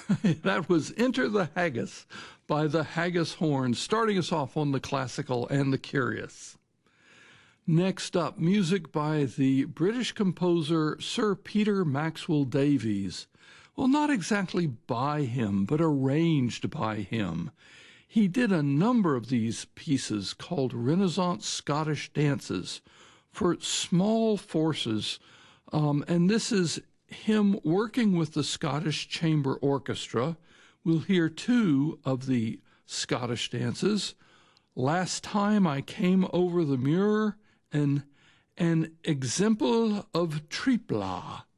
That was Enter the Haggis by the Haggis Horns, starting us off on the classical and the curious. Next up, music by the British composer Sir Peter Maxwell Davies. Well, not exactly by him, but arranged by him. He did a number of these pieces called Renaissance Scottish dances for small forces, and this is him working with the Scottish Chamber Orchestra. We'll hear two of the Scottish dances. Last Time I Came Over the Muir and An Example of Tripla.